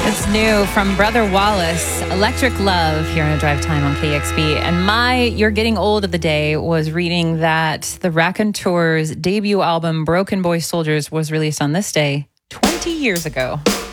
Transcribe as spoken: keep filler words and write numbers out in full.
It's new from Brother Wallace, Electric Love, here in a drive time on K X B. And my You're Getting Old of the day was reading that the Raconteurs' debut album, Broken Boy Soldiers, was released on this day twenty years ago.